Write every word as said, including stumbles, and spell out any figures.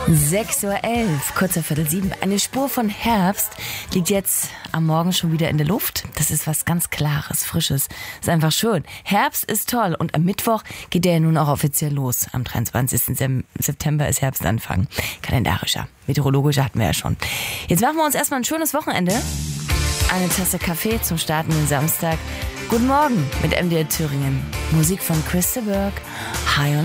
sechs Uhr elf, kurz vor Viertel sieben. Eine Spur von Herbst liegt jetzt am Morgen schon wieder in der Luft. Das ist was ganz Klares, Frisches. Ist einfach schön. Herbst ist toll und am Mittwoch geht der ja nun auch offiziell los. Am dreiundzwanzigsten September ist Herbstanfang. Kalendarischer, meteorologischer hatten wir ja schon. Jetzt machen wir uns erstmal ein schönes Wochenende. Eine Tasse Kaffee zum startenden Samstag. Guten Morgen mit M D R Thüringen. Musik von Chris de Burgh. High on